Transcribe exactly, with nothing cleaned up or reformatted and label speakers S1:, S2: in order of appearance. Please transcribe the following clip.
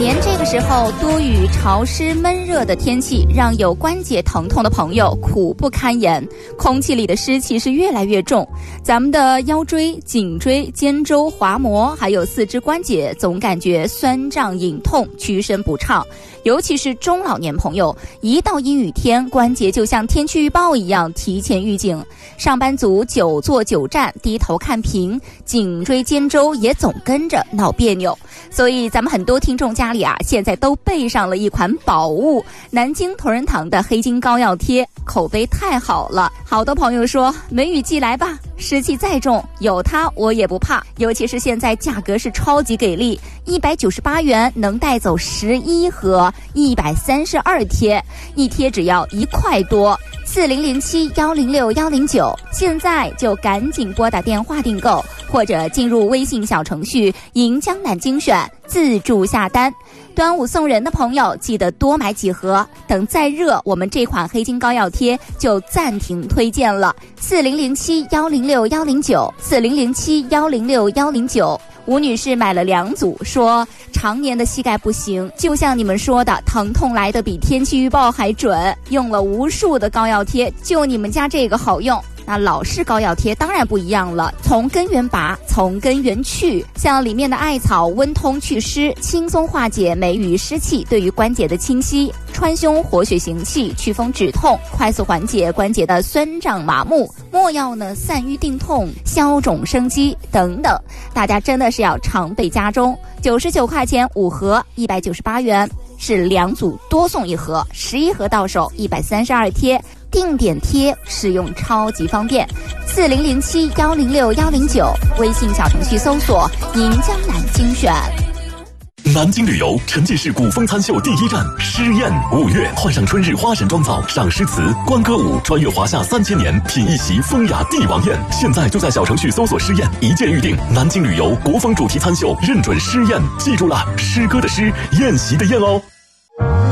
S1: 年这个时候多雨潮湿闷热的天气，让有关节疼痛的朋友苦不堪言。空气里的湿气是越来越重，咱们的腰椎、颈椎、肩周、滑膜还有四肢关节总感觉酸胀隐痛，屈伸不畅。尤其是中老年朋友，一到阴雨天，关节就像天气预报一样提前预警。上班族久坐久站，低头看屏，颈椎肩周也总跟着闹别扭。所以咱们很多听众家里啊，现在都备上了一款宝物——南京同仁堂的黑金膏药贴，口碑太好了。好多朋友说，梅雨季来吧，湿气再重，有它我也不怕。尤其是现在价格是超级给力，一百九十八元能带走十一盒，一百三十二贴，一贴只要一块多。四零零七幺零六幺零九，现在就赶紧拨打电话订购，或者进入微信小程序“银江南精选”自助下单。端午送人的朋友记得多买几盒，等再热，我们这款黑金膏药贴就暂停推荐了。四零零七幺零六幺零九，四零零七幺零六幺零九。吴女士买了两组，说常年的膝盖不行，就像你们说的，疼痛来得比天气预报还准，用了无数的膏药贴，就你们家这个好用。那老式膏药贴当然不一样了，从根源拔，从根源去，像里面的艾草温通祛湿，轻松化解梅雨湿气对于关节的侵袭，川芎活血行气，祛风止痛，快速缓解关节的酸胀麻木，末药呢散瘀定痛，消肿生肌等等，大家真的是要常备家中。九十九块钱五盒，一百九十八元，是两组多送一盒，十一盒到手，一百三十二贴。定点贴使用超级方便，四零零七幺零六幺零九，微信小程序搜索“银江南精选”。
S2: 南京旅游沉浸式古风餐秀第一站诗宴，五月换上春日花神妆造，赏诗词、观歌舞，穿越华夏三千年，品一席风雅帝王宴。现在就在小程序搜索诗宴，一键预定。南京旅游国风主题餐秀，认准诗宴，记住了，诗歌的诗，宴席的宴哦。